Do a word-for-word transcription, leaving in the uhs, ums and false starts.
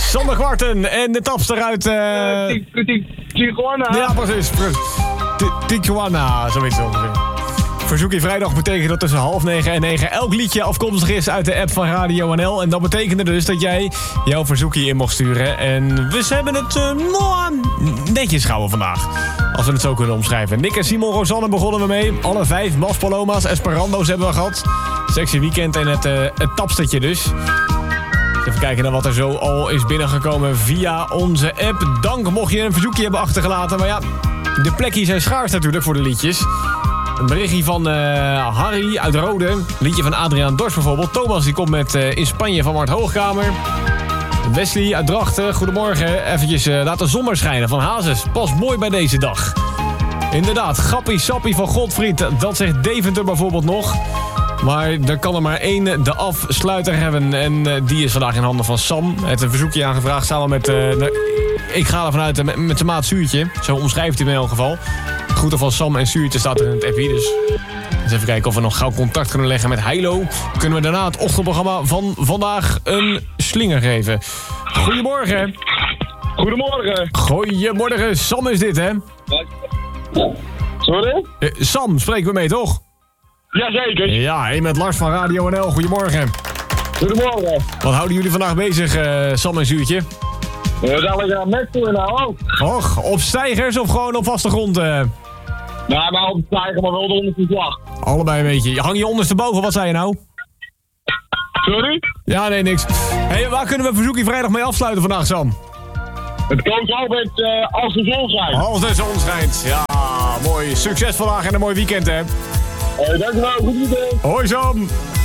Sander Kwarten en de tapster uit... Uh... Tijuana. Ja, precies. Tijuana, zoiets ongeveer. Verzoekje vrijdag betekent dat tussen half negen en negen elk liedje afkomstig is uit de app van Radio N L. En dat betekende dus dat jij jouw verzoekje in mocht sturen. En we hebben het uh, nou, netjes gehouden vandaag. Als we het zo kunnen omschrijven. Nick en Simon Rosanne begonnen we mee. Alle vijf Mas Paloma's, Esperando's hebben we gehad. Sexy Weekend en het, uh, het tapstertje dus. Even kijken naar wat er zo al is binnengekomen via onze app. Dank mocht je een verzoekje hebben achtergelaten. Maar ja, de plekjes zijn schaars natuurlijk voor de liedjes. Een berichtje van uh, Harry uit Rode. Een liedje van Adriaan Dors bijvoorbeeld. Thomas die komt met uh, In Spanje van Mart Hoogkamer. Wesley uit Drachten. Goedemorgen. Eventjes uh, laat de zon maar schijnen van Hazes. Past mooi bij deze dag. Inderdaad, Grappie Sappie van Godfried. Dat zegt Deventer bijvoorbeeld nog. Maar er kan er maar één de afsluiter hebben. En uh, die is vandaag in handen van Sam. Hij heeft een verzoekje aangevraagd samen met... Uh, de, ik ga ervan uit uh, met, met zijn maat Zuurtje. Zo omschrijft hij hem in elk geval. Groeten van Sam en Zuurtje staat er in het appie. Dus eens even kijken of we nog gauw contact kunnen leggen met Heilo. Kunnen we daarna het ochtendprogramma van vandaag een slinger geven. Goedemorgen. Goedemorgen. Goedemorgen. Sam is dit, hè? Sorry? Uh, Sam, spreken we mee, toch? Jazeker. Ja, en met Lars van Radio N L. Goedemorgen. Goedemorgen. Wat houden jullie vandaag bezig, uh, Sam en Zuurtje? We gaan lekker aan het toe nou ook. Och, op stijgers of gewoon op vaste grond? Uh? Nou, maar op de stijger, maar wel de onderste slag. Allebei een beetje. Hang je ondersteboven, wat zei je nou? Sorry? Ja, nee, niks. Hey, waar kunnen we verzoekje vrijdag mee afsluiten vandaag, Sam? Het komt altijd uh, als de zon schijnt. Als de zon schijnt. Ja, mooi. Succes vandaag en een mooi weekend, hè? Hey, dankjewel. Goed weekend. Hoi, Sam.